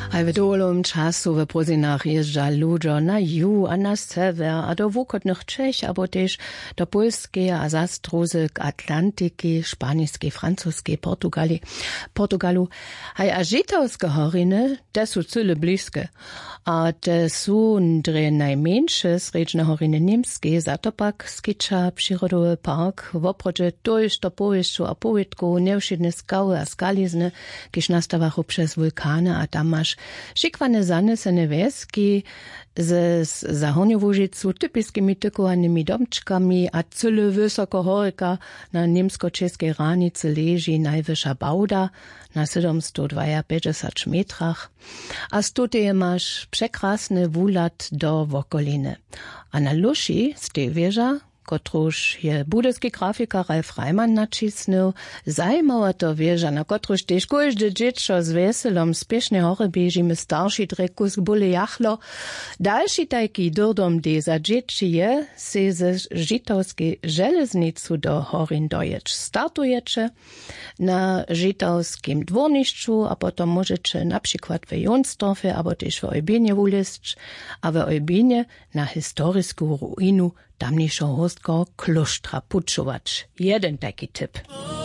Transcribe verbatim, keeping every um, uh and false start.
A w długim czasu w Pozinach jeżdża ludzie na juh a na sever, a do wukodnych Czech, abo też do Polski, a zas druzy k Atlantyki, Szpaniskie, Francuskie, Portugali, Portugalu. Haj a żitowskie horiny, te są cyle bliskie, a te są dre najmniejsze sredźne horiny niemskie, zatopak skicza przyrodowy park, w oprodzie dojść do powieściu a powiedku, nieuszydne skały a skalizny, kiż nastawachu przez wulkany, a tam masz szikwane zanesene wieski ze Zahorniowožicu, typiskimi tykowanymi domczkami, a cyle wysoko horika na niemsko-czeskiej granicy leży najwyższa bauda na siedemsto dwadzieścia metrach, a stutej masz przekrasny wulat do wokoliny. A na luši z tej wieża, kotruż je budyski grafika Ralf Reimann nacisnął, zajmowa to wieża, na kotruż też każdy dziecko z weselom spiesznie hory biežimy starszy drekus bóle jachlo. Dalszy taki durdom deza dzieci je, se ze żitowskiej żeleznicu do horin dojecz startujecie na żitowskim dworniszczu, a potom możecie na przykład w Jonsdorfie, albo też w Ojbinie wuliść, a w Ojbinie na historyską ruinu tamniejszą hostko klosztra puczować. Jeden taki tip.